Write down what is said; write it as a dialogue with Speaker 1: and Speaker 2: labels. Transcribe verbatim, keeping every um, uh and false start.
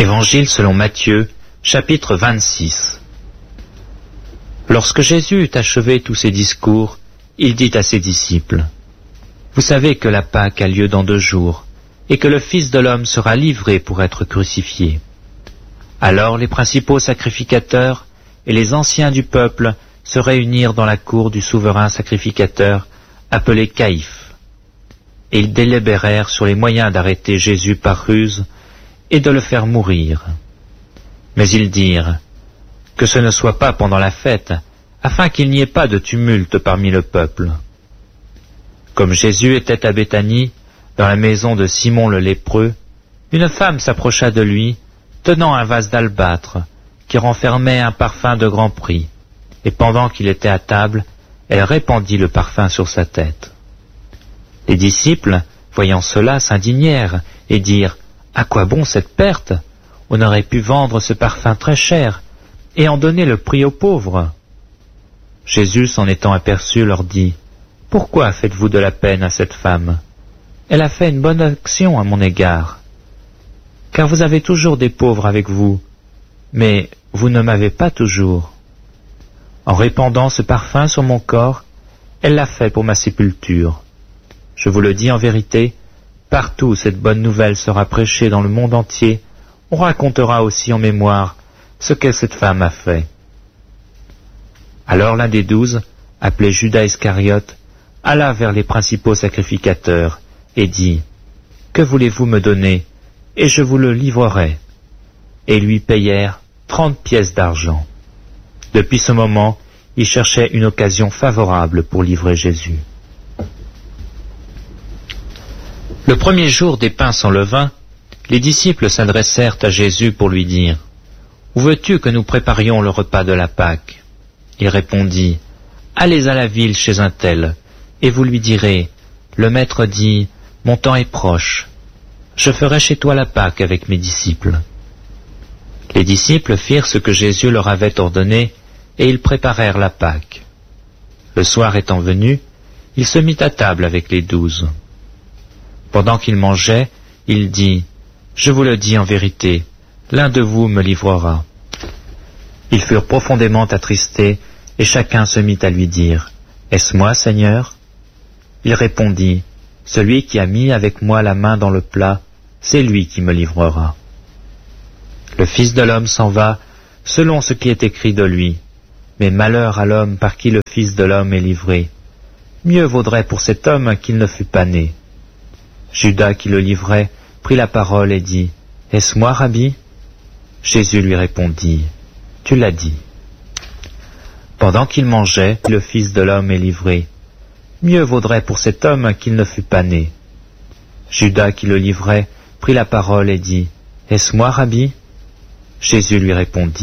Speaker 1: Évangile selon Matthieu, chapitre vingt-six. Lorsque Jésus eut achevé tous ses discours, il dit à ses disciples, « Vous savez que la Pâque a lieu dans deux jours, et que le Fils de l'homme sera livré pour être crucifié. » Alors les principaux sacrificateurs et les anciens du peuple se réunirent dans la cour du souverain sacrificateur, appelé Caïphe. Et ils délibérèrent sur les moyens d'arrêter Jésus par ruse et de le faire mourir. Mais ils dirent, « Que ce ne soit pas pendant la fête, afin qu'il n'y ait pas de tumulte parmi le peuple. » Comme Jésus était à Béthanie, dans la maison de Simon le lépreux, une femme s'approcha de lui, tenant un vase d'albâtre, qui renfermait un parfum de grand prix, et pendant qu'il était à table, elle répandit le parfum sur sa tête. Les disciples, voyant cela, s'indignèrent et dirent, « À quoi bon cette perte? On aurait pu vendre ce parfum très cher et en donner le prix aux pauvres. » Jésus, s'en étant aperçu, leur dit, « Pourquoi faites-vous de la peine à cette femme? Elle a fait une bonne action à mon égard. Car vous avez toujours des pauvres avec vous, mais vous ne m'avez pas toujours. En répandant ce parfum sur mon corps, elle l'a fait pour ma sépulture. Je vous le dis en vérité, partout où cette bonne nouvelle sera prêchée dans le monde entier, on racontera aussi en mémoire ce que cette femme a fait. » Alors l'un des douze, appelé Judas Iscariote, alla vers les principaux sacrificateurs et dit, « Que voulez-vous me donner, et je vous le livrerai. » Et lui payèrent trente pièces d'argent. Depuis ce moment, il cherchait une occasion favorable pour livrer Jésus. Le premier jour des pains sans levain, les disciples s'adressèrent à Jésus pour lui dire, « Où veux-tu que nous préparions le repas de la Pâque ?» Il répondit, « Allez à la ville chez un tel, et vous lui direz, « Le maître dit, mon temps est proche. Je ferai chez toi la Pâque avec mes disciples. » Les disciples firent ce que Jésus leur avait ordonné, et ils préparèrent la Pâque. Le soir étant venu, il se mit à table avec les douze. Pendant qu'il mangeait, il dit, « Je vous le dis en vérité, l'un de vous me livrera. » Ils furent profondément attristés, et chacun se mit à lui dire, « Est-ce moi, Seigneur ?» Il répondit, « Celui qui a mis avec moi la main dans le plat, c'est lui qui me livrera. » Le Fils de l'homme s'en va, selon ce qui est écrit de lui. Mais malheur à l'homme par qui le Fils de l'homme est livré. Mieux vaudrait pour cet homme qu'il ne fût pas né. Judas qui le livrait prit la parole et dit, « Est-ce moi, Rabbi ?» Jésus lui répondit, « Tu l'as dit. » Pendant qu'il mangeait, le Fils de l'homme est livré. Mieux vaudrait pour cet homme qu'il ne fût pas né. Judas qui le livrait prit la parole et dit, « Est-ce moi, Rabbi ?» Jésus lui répondit,